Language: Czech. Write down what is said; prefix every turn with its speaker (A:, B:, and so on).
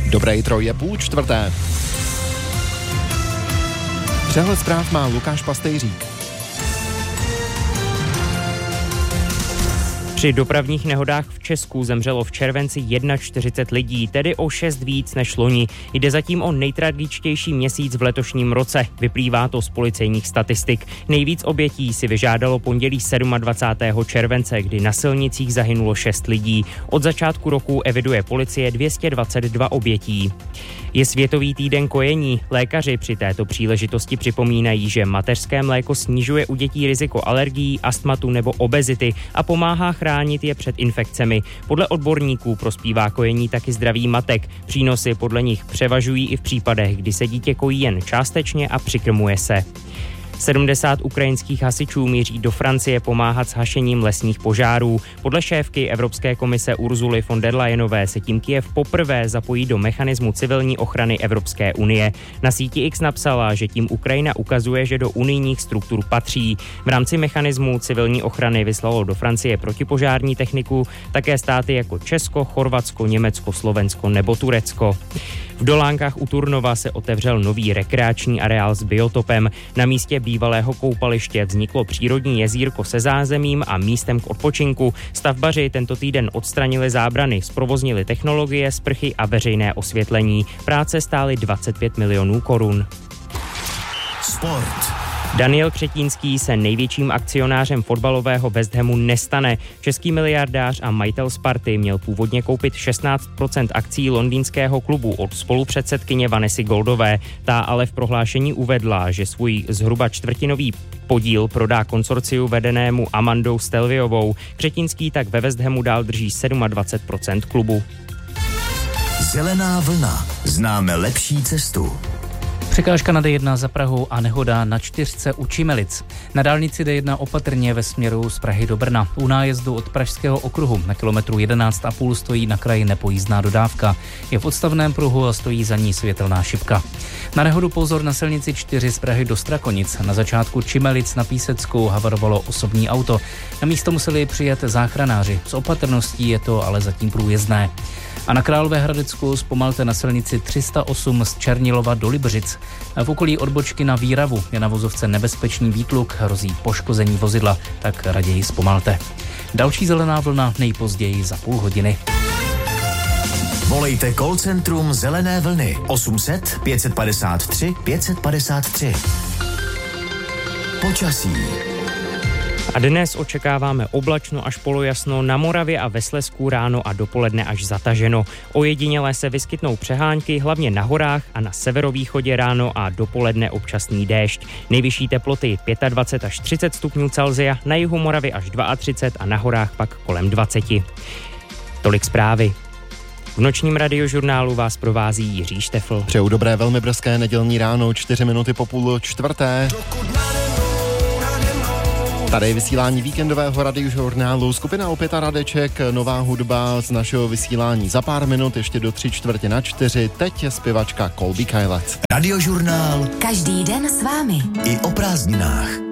A: Dobré jitro, je 3:30. Přehled zpráv má Lukáš Pastejřík.
B: Při dopravních nehodách v Česku zemřelo v červenci 41 lidí, tedy o 6 víc než loni. Jde zatím o nejtragičtější měsíc v letošním roce. Vyplývá to z policejních statistik. Nejvíc obětí si vyžádalo pondělí 27. července, kdy na silnicích zahynulo 6 lidí. Od začátku roku eviduje policie 222 obětí. Je Světový týden kojení. Lékaři při této příležitosti připomínají, že mateřské mléko snižuje u dětí riziko alergií, astmatu nebo obezity a pomáhá chránit je před infekcemi. Podle odborníků prospívá kojení taky zdraví matek. Přínosy podle nich převažují i v případech, kdy se dítě kojí jen částečně a přikrmuje se. 70 ukrajinských hasičů míří do Francie pomáhat s hašením lesních požárů. Podle šéfky Evropské komise Ursuly von der Leyenové se tím Kyjev poprvé zapojí do mechanismu civilní ochrany Evropské unie. Na síti X napsala, že tím Ukrajina ukazuje, že do unijních struktur patří. V rámci mechanismu civilní ochrany vyslalo do Francie protipožární techniku také státy jako Česko, Chorvatsko, Německo, Slovensko nebo Turecko. V Dolánkách u Turnova se otevřel nový rekreační areál s biotopem. Na místě bývalého koupaliště vzniklo přírodní jezírko se zázemím a místem k odpočinku. Stavbaři tento týden odstranili zábrany, zprovoznili technologie, sprchy a veřejné osvětlení. Práce stály 25 milionů korun.
C: Sport.
B: Daniel Křetínský se největším akcionářem fotbalového West Hamu nestane. Český miliardář a majitel Sparty měl původně koupit 16% akcií londýnského klubu od spolupředsedkyně Vanessy Goldové. Ta ale v prohlášení uvedla, že svůj zhruba čtvrtinový podíl prodá konsorciu vedenému Amandou Stelviovou. Křetínský tak ve West Hamu dál drží 27% klubu.
C: Zelená vlna. Známe lepší cestu.
D: Překážka na D1 za Prahou a nehoda na 4 u Čimelic. Na dálnici D1 opatrně ve směru z Prahy do Brna. U nájezdu od Pražského okruhu na kilometru 11,5 stojí na kraji nepojízdná dodávka. Je v odstavném pruhu a stojí za ní světelná šipka. Na nehodu pozor na silnici 4 z Prahy do Strakonic. Na začátku Čimelic na Píseckou havarovalo osobní auto. Na místo museli přijet záchranáři. S opatrností je to ale zatím průjezdné. A na Královéhradecku zpomalte na silnici 308 z Černilova do Libřic. V okolí odbočky na Výravu je na vozovce nebezpečný výtluk, hrozí poškození vozidla, tak raději zpomalte. Další zelená vlna nejpozději za půl hodiny.
C: Volejte call centrum Zelené vlny 800 553 553. Počasí.
B: A dnes očekáváme oblačno až polojasno, na Moravě a ve Slezsku ráno a dopoledne až zataženo. Ojediněle se vyskytnou přehánky, hlavně na horách a na severovýchodě ráno a dopoledne občasný déšť. Nejvyšší teploty 25 až 30 stupňů Celsia, na jihu Moravy až 32 a na horách pak kolem 20. Tolik zprávy. V nočním radiožurnálu vás provází Jiří Štefl.
A: Přeju dobré, velmi brzké nedělní ráno, 4 minuty po 3:30. Tady je vysílání víkendového radiožurnálu. Skupina Opěta Radeček, nová hudba z našeho vysílání za pár minut, ještě do 3:45. Teď je zpěvačka Colby Kylet.
C: Radiožurnál.
E: Každý den s vámi.
C: I o prázdninách.